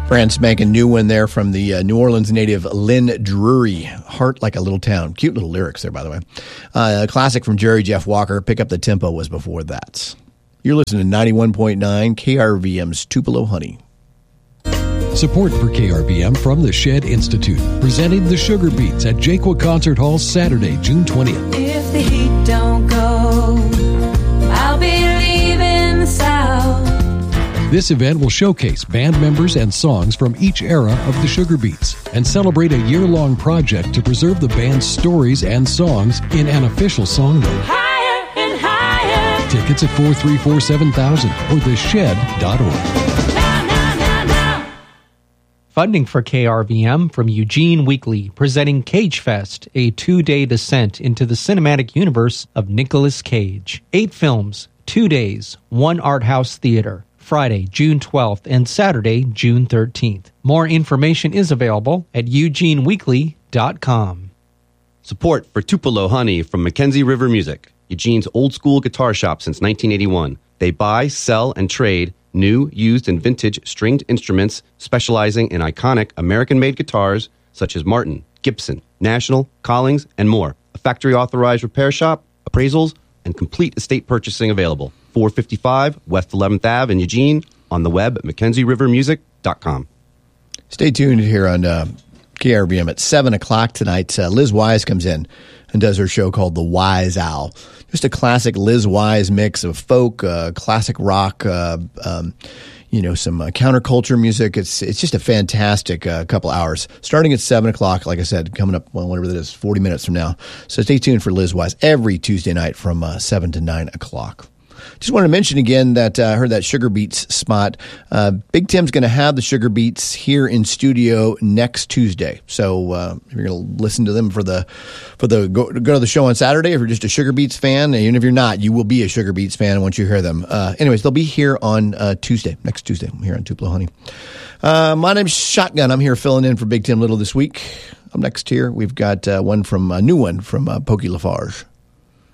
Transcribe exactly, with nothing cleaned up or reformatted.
Brand spanking new one there from the uh, New Orleans native Lynn Drury. Heart Like a Little Town. Cute little lyrics there, by the way. Uh, a classic from Jerry Jeff Walker. Pick Up the Tempo was before that. You're listening to ninety-one point nine K R V M's Tupelo Honey. Support for K R V M from the Shed Institute, presenting the Sugar Beats at Jaquia Concert Hall Saturday, June twentieth. If the heat don't go, I'll be leaving the South. This event will showcase band members and songs from each era of the Sugar Beats and celebrate a year-long project to preserve the band's stories and songs in an official songbook. Higher and higher. Tickets at four three four, seven thousand or the shed dot org. Now, now, now, now. Funding for K R V M from Eugene Weekly, presenting Cage Fest, a two-day descent into the cinematic universe of Nicolas Cage. Eight films, two days, one art house theater. Friday, June twelfth, and Saturday, June thirteenth. More information is available at eugene weekly dot com. Support for Tupelo Honey from Mackenzie River Music, Eugene's old-school guitar shop since nineteen eighty-one. They buy, sell, and trade new, used, and vintage stringed instruments specializing in iconic American-made guitars such as Martin, Gibson, National, Collings, and more. A factory-authorized repair shop, appraisals, and complete estate purchasing available. four fifty-five West eleventh Avenue in Eugene, on the web at mackenzie river music dot com. Stay tuned here on uh, K R V M at seven o'clock tonight. Uh, Liz Wise comes in and does her show called The Wise Owl. Just a classic Liz Wise mix of folk, uh, classic rock, uh, um, you know, some uh, counterculture music. It's it's just a fantastic uh, couple hours. Starting at seven o'clock, like I said, coming up, well, whatever that is, forty minutes from now. So stay tuned for Liz Wise every Tuesday night from uh, seven to nine o'clock. Just wanted to mention again that uh, I heard that Sugar Beats spot. Uh, Big Tim's going to have the Sugar Beats here in studio next Tuesday. So uh, if you're going to listen to them for the for the go, go to the show on Saturday, if you're just a Sugar Beats fan, even if you're not, you will be a Sugar Beats fan once you hear them. Uh, anyways, they'll be here on uh, Tuesday, next Tuesday, here on Tupelo Honey. Uh, my name's Shotgun. I'm here filling in for Big Tim Little this week. Up next here, we've got uh, one from a new one from uh, Pokey Lafarge.